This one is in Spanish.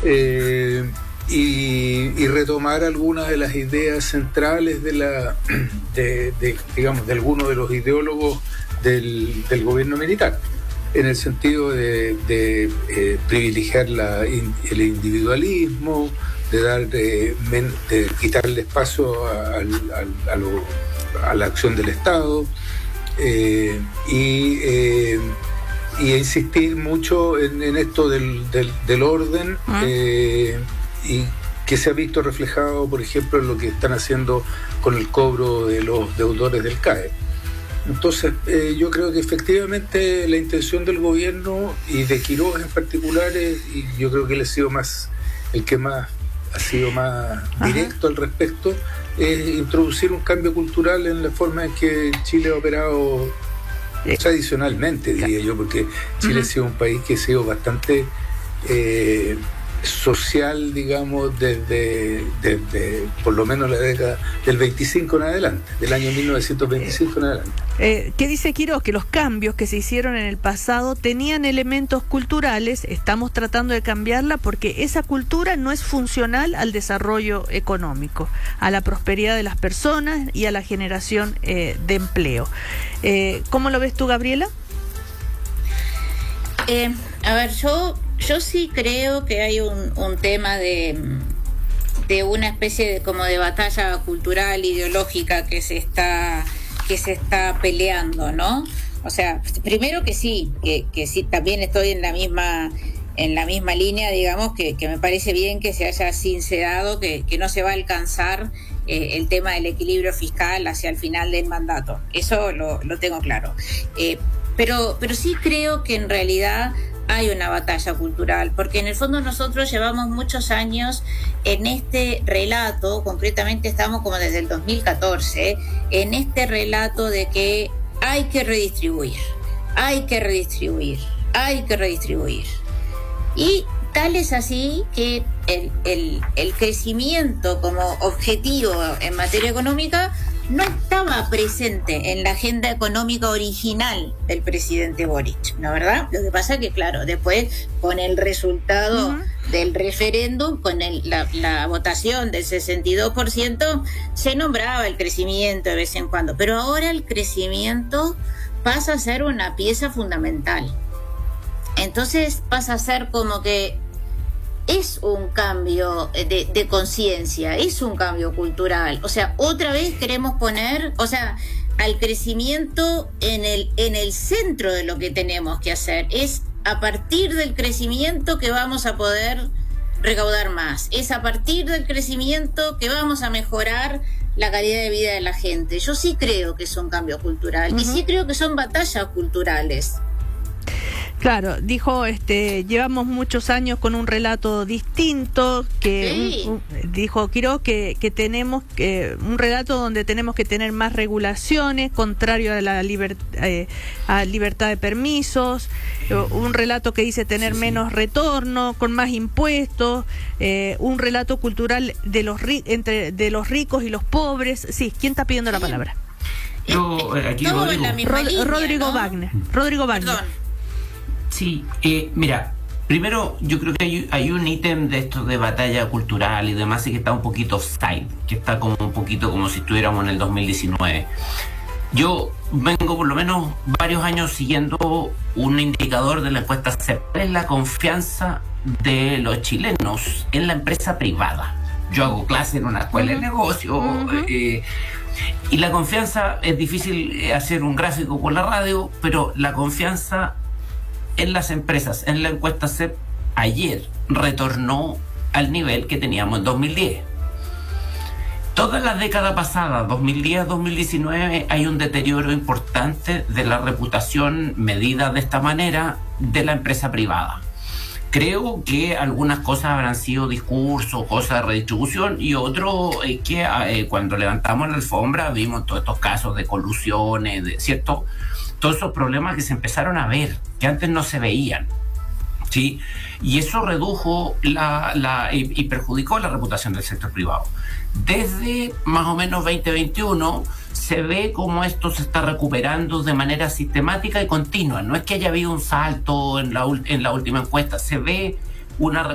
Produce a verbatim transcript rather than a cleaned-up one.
eh, y, y retomar algunas de las ideas centrales de la de, de digamos de algunos de los ideólogos del, del gobierno militar, en el sentido de, de eh, privilegiar la, el individualismo, de dar de, de quitarle espacio a, a, a, lo, a la acción del Estado, eh, y eh, y insistir mucho en, en esto del, del, del orden, ¿Ah? eh, y que se ha visto reflejado, por ejemplo, en lo que están haciendo con el cobro de los deudores del C A E. Entonces, eh, yo creo que efectivamente la intención del gobierno y de Quiroga en particular, es, y yo creo que él ha sido más, el que más ha sido más directo Ajá. al respecto, es introducir un cambio cultural en la forma en que Chile ha operado eh, tradicionalmente, diría yo, porque Chile uh-huh. ha sido un país que ha sido bastante eh, social, digamos, desde, desde por lo menos la década del veinticinco en adelante, del año mil novecientos veinticinco en adelante. Eh, ¿Qué dice Quiroga? Que los cambios que se hicieron en el pasado tenían elementos culturales, estamos tratando de cambiarla porque esa cultura no es funcional al desarrollo económico, a la prosperidad de las personas y a la generación eh, de empleo. Eh, ¿Cómo lo ves tú, Gabriela? Eh, a ver, yo... Yo sí creo que hay un, un tema de, de una especie de como de batalla cultural, ideológica que se está que se está peleando, ¿no? O sea, primero que sí, que, que sí también estoy en la misma en la misma línea, digamos, que, que me parece bien que se haya sincerado que, que no se va a alcanzar eh, el tema del equilibrio fiscal hacia el final del mandato. Eso lo, lo tengo claro. Eh, pero, pero sí creo que en realidad hay una batalla cultural, porque en el fondo nosotros llevamos muchos años en este relato, concretamente estamos como desde el dos mil catorce, en este relato de que hay que redistribuir, hay que redistribuir, hay que redistribuir. Y tal es así que el, el, el crecimiento como objetivo en materia económica no estaba presente en la agenda económica original del presidente Boric, ¿no, verdad? Lo que pasa es que, claro, después con el resultado uh-huh. del referéndum, con el, la, la votación del sesenta y dos por ciento, se nombraba el crecimiento de vez en cuando, pero ahora el crecimiento pasa a ser una pieza fundamental. Entonces pasa a ser como que es un cambio de, de conciencia, es un cambio cultural. O sea, otra vez queremos poner, o sea, al crecimiento en el, en el centro de lo que tenemos que hacer. Es a partir del crecimiento que vamos a poder recaudar más. Es a partir del crecimiento que vamos a mejorar la calidad de vida de la gente. Yo sí creo que es un cambio cultural uh-huh. y sí creo que son batallas culturales. Claro, dijo, este, llevamos muchos años con un relato distinto, que sí. un, un, dijo Quiroga que, que tenemos que, un relato donde tenemos que tener más regulaciones, contrario a la liber, eh, a libertad de permisos, un relato que dice tener sí, menos sí. retorno, con más impuestos, eh, un relato cultural de los ri, entre de los ricos y los pobres. Sí, ¿quién está pidiendo sí. la palabra? Yo, eh, aquí Rodrigo, Rodrigo, línea, Rodrigo ¿no? Wagner. Rodrigo Wagner. Perdón. Sí, eh, mira, primero yo creo que hay, hay un ítem de esto de batalla cultural y demás y que está un poquito offside, que está como un poquito como si estuviéramos en el dos mil diecinueve. Yo vengo por lo menos varios años siguiendo un indicador de la encuesta C E P, es la confianza de los chilenos en la empresa privada. Yo hago clase en una escuela uh-huh. de negocio uh-huh. eh, y la confianza, es difícil hacer un gráfico por la radio, pero la confianza en las empresas, en la encuesta C E P, ayer retornó al nivel que teníamos en dos mil diez. Toda la década pasada, dos mil diez a dos mil diecinueve, hay un deterioro importante de la reputación medida de esta manera de la empresa privada. Creo que algunas cosas habrán sido discursos, cosas de redistribución, y otro es que eh, cuando levantamos la alfombra vimos todos estos casos de colusiones, de, ¿cierto? Todos esos problemas que se empezaron a ver, que antes no se veían, ¿sí? Y eso redujo la, la, y, y perjudicó la reputación del sector privado. Desde más o menos veinte veintiuno se ve cómo esto se está recuperando de manera sistemática y continua. No es que haya habido un salto en la, en la última encuesta, se ve una